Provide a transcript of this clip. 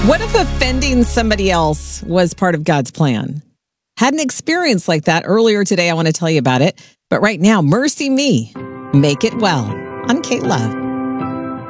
What if offending somebody else was part of God's plan? Had an experience like that earlier today. I want to tell you about it. But right now, Mercy Me, Make It Well on Kate Love.